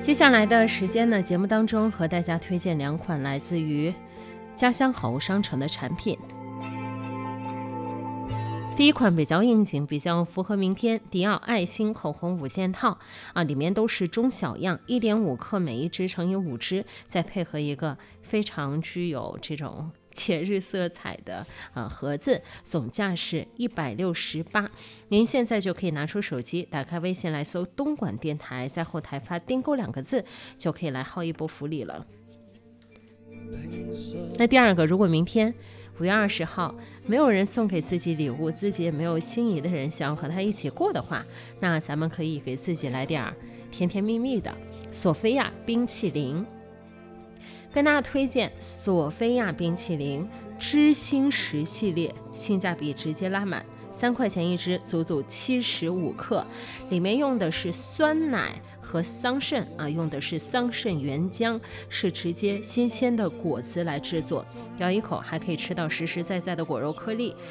接下来的时间呢，节目当中和大家推荐2款来自于家乡好物商城的产品。第一款比较应景，比较符合明天，迪奥爱心口红5件套里面都是中小样，1.5克每一支乘以5支，再配合一个非常具有这种节日色彩的盒子，总价是168。您现在就可以拿出手机，打开微信来搜东莞电台，在后台发订购2个字，就可以来薅一波福利了。那第二个，如果明天5月20号没有人送给自己礼物，自己也没有心仪的人想要和他一起过的话，那咱们可以给自己来点甜甜蜜蜜的索菲亚冰淇淋。跟大家推荐索菲亚冰淇淋知心10系列，性价比直接拉满，3块钱一支，足足75克，里面用的是酸奶和桑葚用的是桑葚原浆，是直接新鲜的果子来制作，咬一口还可以吃到实实在在的果肉颗粒，